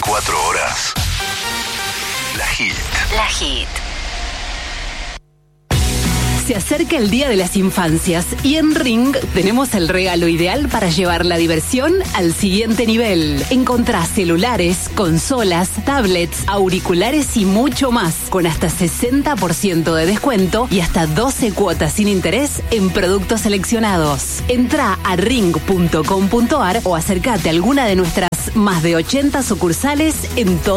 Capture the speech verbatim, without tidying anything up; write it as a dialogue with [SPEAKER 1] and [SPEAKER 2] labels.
[SPEAKER 1] veinticuatro horas. La Hit.
[SPEAKER 2] La Hit.
[SPEAKER 3] Se acerca el Día de las Infancias y en Ring tenemos el regalo ideal para llevar la diversión al siguiente nivel. Encontrá celulares, consolas, tablets, auriculares y mucho más, con hasta sesenta por ciento de descuento y hasta doce cuotas sin interés en productos seleccionados. Entrá a ring punto com punto ar o acércate a alguna de nuestras más de ochenta sucursales en todo